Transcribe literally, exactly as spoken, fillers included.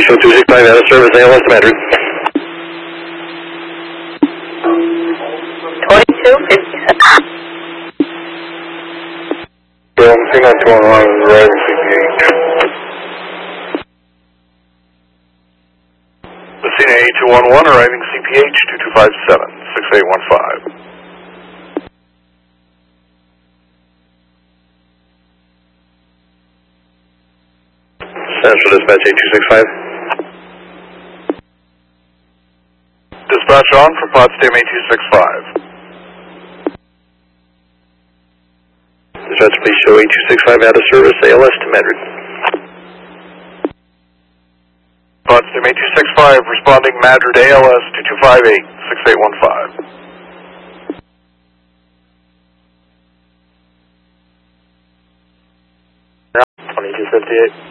show two six five out of service, A L S to Madrid. twenty-two fifty-seven. Yeah, I'm seeing on two one one, arriving C P H. Messina eight two one one, arriving C P H two two five seven, six eight one five. Central Dispatch eight two six five. Dispatch on for Potsdam eight two six five. Dispatch, please show eight two six five out of service, A L S to Madrid. Potsdam eight two six five, responding Madrid A L S two two five eight, six eight one five. twenty-two fifty-eight.